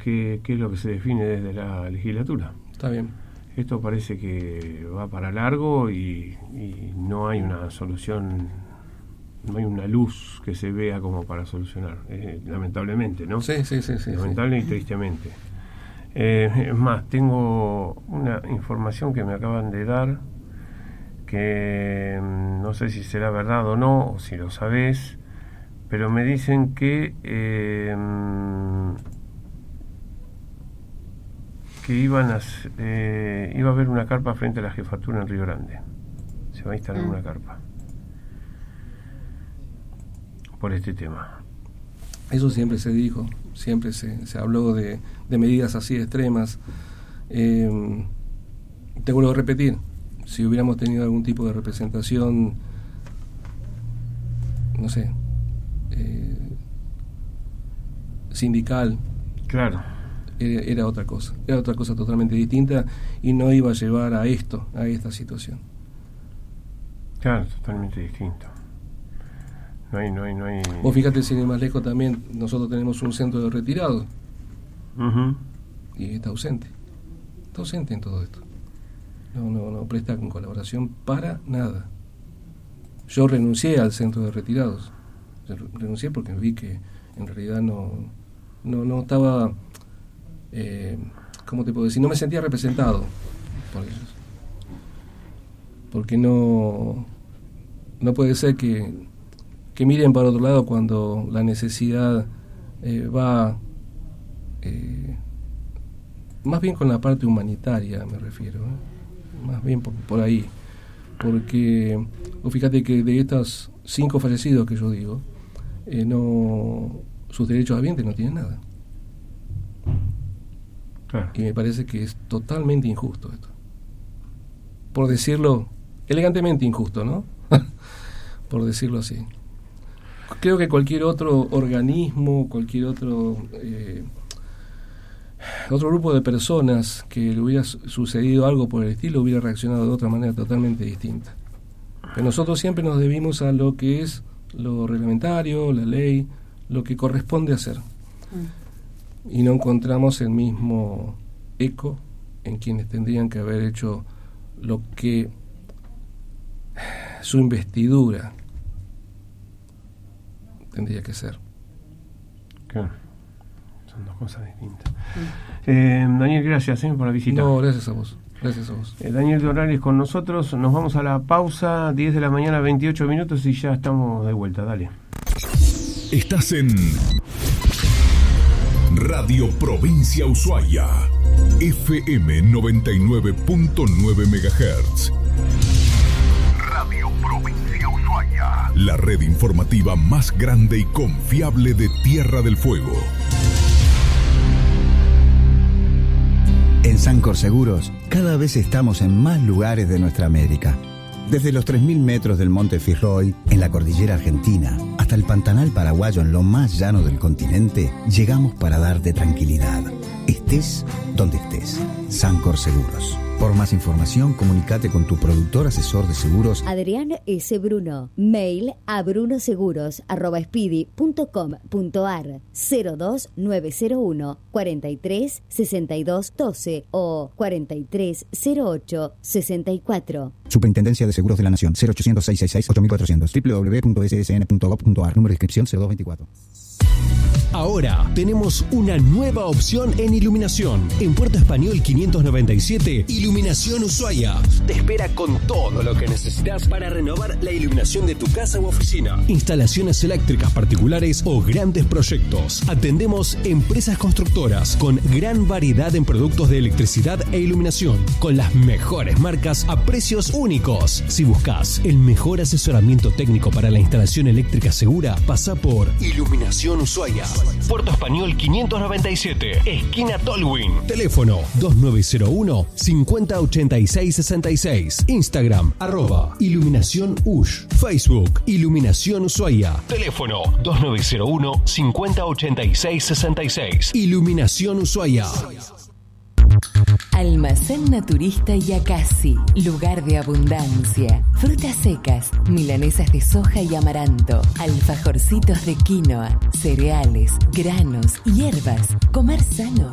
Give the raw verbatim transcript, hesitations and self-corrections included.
qué, qué es lo que se define desde la legislatura. Está bien. Esto parece que va para largo y, y no hay una solución, no hay una luz que se vea como para solucionar, eh, lamentablemente, ¿no? Sí, sí, sí. sí Lamentable sí. y tristemente. Eh, es más, tengo una información que me acaban de dar que no sé si será verdad o no, o si lo sabés, pero me dicen que eh, que iban a eh, iba a haber una carpa frente a la jefatura en Río Grande. Se va a instalar mm. una carpa por este tema. Eso siempre se dijo, siempre se, se habló de, de medidas así extremas. Eh, te vuelvo a repetir, si hubiéramos tenido algún tipo de representación, no sé, eh, sindical, claro, era, era otra cosa, era otra cosa totalmente distinta y no iba a llevar a esto, a esta situación. Claro, totalmente distinto. No hay, no hay, no hay... Vos fíjate, sin ir más lejos también, nosotros tenemos un centro de retirados uh-huh. y está ausente, está ausente en todo esto. No, no, no presta con colaboración para nada. Yo renuncié al centro de retirados. Renuncié porque vi que en realidad no, no, no estaba, eh, ¿cómo te puedo decir? No me sentía representado por ellos. Porque no, no puede ser que, que miren para otro lado cuando la necesidad eh, va, eh, más bien con la parte humanitaria me refiero, ¿eh? Más bien por, por ahí, porque fíjate que de estos cinco fallecidos que yo digo, eh, no, sus derechos habientes no tienen nada. Claro. Y me parece que es totalmente injusto esto, por decirlo elegantemente injusto, ¿no? Por decirlo así. Creo que cualquier otro organismo, cualquier otro eh, otro grupo de personas que le hubiera sucedido algo por el estilo hubiera reaccionado de otra manera totalmente distinta. Pero nosotros siempre nos debimos a lo que es lo reglamentario, la ley, lo que corresponde hacer. Mm. Y no encontramos el mismo eco en quienes tendrían que haber hecho lo que su investidura tendría que ser. Claro. Son dos cosas distintas. Mm. Eh, Daniel, gracias eh, por la visita. No, gracias a vos. Gracias a vos. Eh, Daniel Dorales con nosotros. Nos vamos a la pausa, diez de la mañana, veintiocho minutos y ya estamos de vuelta. Dale. Estás en Radio Provincia Ushuaia, F M noventa y nueve punto nueve megahertz. Radio Provincia Ushuaia, la red informativa más grande y confiable de Tierra del Fuego. En Sancor Seguros, cada vez estamos en más lugares de nuestra América. Desde los tres mil metros del Monte Fitzroy, en la cordillera argentina, hasta el Pantanal paraguayo en lo más llano del continente, llegamos para darte tranquilidad. Estés donde estés. Sancor Seguros. Por más información, comunícate con tu productor asesor de seguros. Adrián S. Bruno. Mail a brunoseguros arroba speedy punto com punto ar cero dos nueve cero uno cuarenta y tres sesenta y dos doce o cuarenta y tres cero ocho sesenta y cuatro. Superintendencia de Seguros de la Nación. cero ochocientos, seiscientos sesenta y seis, ocho mil cuatrocientos. doble u doble u doble u punto s s n punto gov punto ar. Número de inscripción cero dos veinticuatro. Ahora tenemos una nueva opción en iluminación. En Puerto Español quinientos noventa y siete, Iluminación Ushuaia. Te espera con todo lo que necesitas para renovar la iluminación de tu casa u oficina. Instalaciones eléctricas particulares o grandes proyectos. Atendemos empresas constructoras con gran variedad en productos de electricidad e iluminación, con las mejores marcas a precios únicos. Si buscas el mejor asesoramiento técnico para la instalación eléctrica segura, pasa por Iluminación Ushuaia. Puerto Español quinientos noventa y siete, esquina Tolwyn. Teléfono dos nueve cero uno, cincuenta ochenta y seis sesenta y seis. Instagram, arroba Iluminación Ush. Facebook, Iluminación Ushuaia. Teléfono dos nueve cero uno, cincuenta ochenta y seis sesenta y seis. Iluminación Ushuaia. Almacén Naturista Yacasi, lugar de abundancia. Frutas secas, milanesas de soja y amaranto, alfajorcitos de quinoa, cereales, granos, hierbas. Comer sano